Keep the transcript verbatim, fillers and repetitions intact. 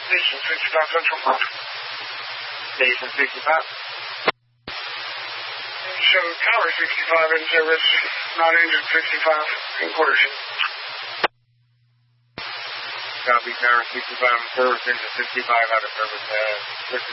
Station sixty-five Central. Station sixty-five. Show Tower sixty-five in service, not engine sixty-five, in quarter sheet. Copy, Tower sixty-five in service, engine sixty-five out of service. Uh,